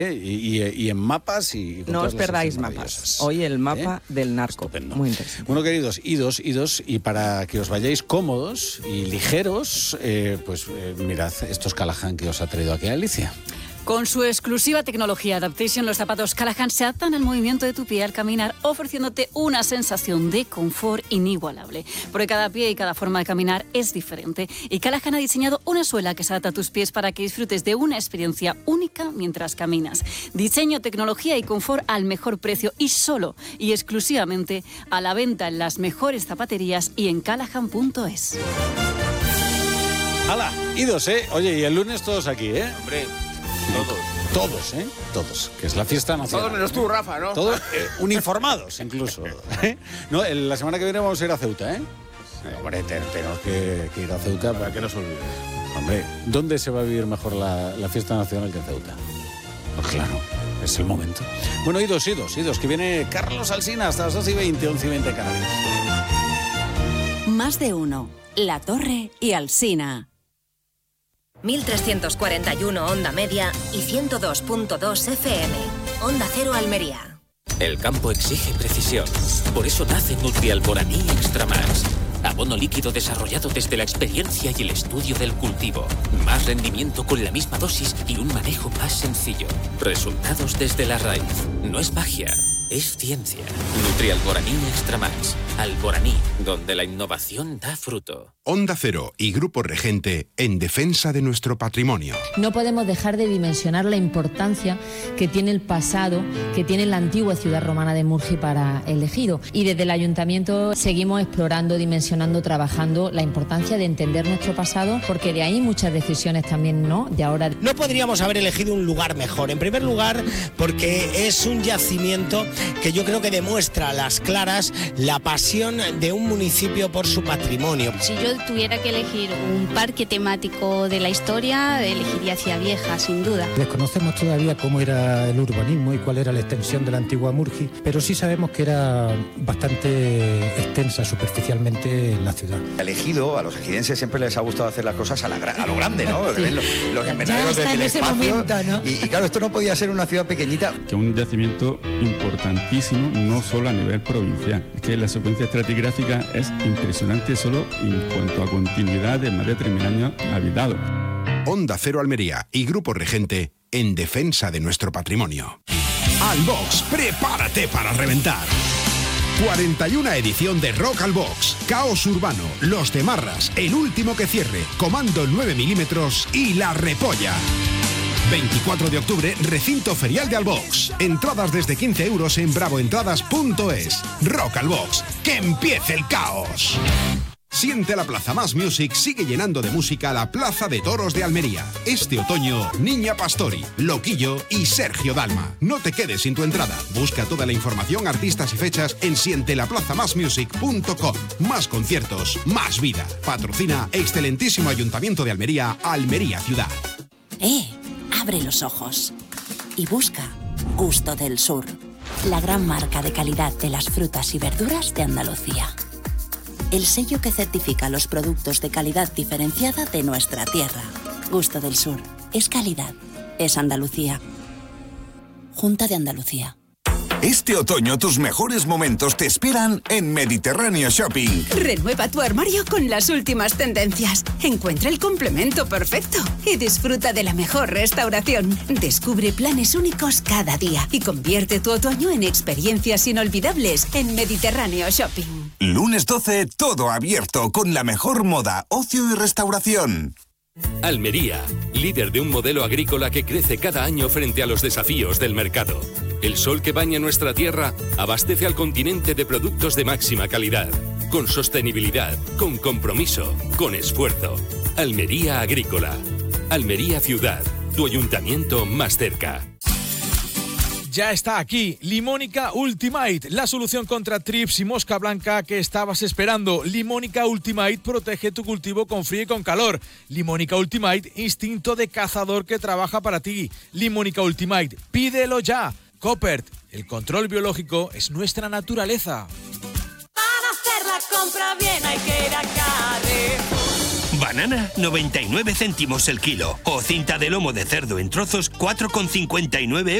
Y en mapas y no os perdáis mapas. Hoy el mapa del narco. Estupendo. Muy interesante. Bueno, queridos, idos, y para que os vayáis cómodos y ligeros, mirad estos Callahan que os ha traído aquí Alicia. Con su exclusiva tecnología Adaptation, los zapatos Callahan se adaptan al movimiento de tu pie al caminar, ofreciéndote una sensación de confort inigualable. Porque cada pie y cada forma de caminar es diferente. Y Callahan ha diseñado una suela que se adapta a tus pies para que disfrutes de una experiencia única mientras caminas. Diseño, tecnología y confort al mejor precio y solo y exclusivamente a la venta en las mejores zapaterías y en callahan.es. ¡Hala! Idos, ¿eh? Oye, y el lunes todos aquí, ¿eh? Hombre... Todos, todos, que es la fiesta nacional. Todos menos tú, Rafa, ¿no? Todos uniformados, incluso. No, la semana que viene vamos a ir a Ceuta, ¿eh? Hombre, tenemos que ir a Ceuta para que no se olvide. Hombre, ¿dónde se va a vivir mejor la fiesta nacional que en Ceuta? Pues claro, es el momento. Bueno, idos, que viene Carlos Alsina hasta las 12:20, 11:20 Canarias. Más de uno, La Torre y Alsina. 1341 onda media y 102.2 FM. Onda Cero Almería. El campo exige precisión. Por eso nace Nutrialboraní Extra Max. Abono líquido desarrollado desde la experiencia y el estudio del cultivo. Más rendimiento con la misma dosis y un manejo más sencillo. Resultados desde la raíz. No es magia, es ciencia. Nutrialboraní Extra Max. Alboraní, donde la innovación da fruto. Onda Cero y Grupo Regente en defensa de nuestro patrimonio. No podemos dejar de dimensionar la importancia que tiene el pasado, que tiene la antigua ciudad romana de Murgi para el ejido. Y desde el Ayuntamiento seguimos explorando, dimensionando, trabajando la importancia de entender nuestro pasado, porque de ahí muchas decisiones también, ¿no? De ahora. No podríamos haber elegido un lugar mejor. En primer lugar, porque es un yacimiento que yo creo que demuestra a las claras la pasión de un municipio por su patrimonio. Si yo tuviera que elegir un parque temático de la historia, elegiría Ciudad Vieja, sin duda. Desconocemos todavía cómo era el urbanismo y cuál era la extensión de la antigua Murgi, pero sí sabemos que era bastante extensa superficialmente en la ciudad. Elegido, a los ejidenses siempre les ha gustado hacer las cosas a lo grande, ¿no? Sí. Los invernaderos del espacio. Momento, ¿no? Y claro, esto no podía ser una ciudad pequeñita. Que un yacimiento importantísimo, no solo a nivel provincial. Es que la secuencia estratigráfica es impresionante solo en cuanto a continuidad de más de 3.000 años habitado. Onda Cero Almería y Grupo Regente en defensa de nuestro patrimonio. Albox, prepárate para reventar. 41 edición de Rock al Box, Caos Urbano, Los de Marras, El Último que Cierre, Comando 9 milímetros y La Repolla. 24 de octubre, recinto ferial de Albox. Entradas desde 15 euros en bravoentradas.es. Rock al Box, que empiece el caos. Siente la Plaza Más Music sigue llenando de música la Plaza de Toros de Almería. Este otoño, Niña Pastori, Loquillo y Sergio Dalma. No te quedes sin tu entrada. Busca toda la información, artistas y fechas en sientelaplazamasmusic.com. Más conciertos, más vida. Patrocina excelentísimo Ayuntamiento de Almería, Almería Ciudad. Abre los ojos y busca Gusto del Sur, la gran marca de calidad de las frutas y verduras de Andalucía. El sello que certifica los productos de calidad diferenciada de nuestra tierra. Gusto del Sur. Es calidad. Es Andalucía. Junta de Andalucía. Este otoño tus mejores momentos te esperan en Mediterráneo Shopping. Renueva tu armario con las últimas tendencias. Encuentra el complemento perfecto y disfruta de la mejor restauración. Descubre planes únicos cada día y convierte tu otoño en experiencias inolvidables en Mediterráneo Shopping. Lunes 12, todo abierto con la mejor moda, ocio y restauración. Almería, líder de un modelo agrícola que crece cada año frente a los desafíos del mercado. El sol que baña nuestra tierra abastece al continente de productos de máxima calidad, con sostenibilidad, con compromiso, con esfuerzo. Almería Agrícola. Almería Ciudad, tu ayuntamiento más cerca. Ya está aquí, Limónica Ultimate, la solución contra trips y mosca blanca que estabas esperando. Limónica Ultimate protege tu cultivo con frío y con calor. Limónica Ultimate, instinto de cazador que trabaja para ti. Limónica Ultimate, pídelo ya. Coppert, el control biológico es nuestra naturaleza. Para hacer la compra bien hay que ir a Carrefour. Banana, 99 céntimos el kilo. O cinta de lomo de cerdo en trozos, 4,59 €.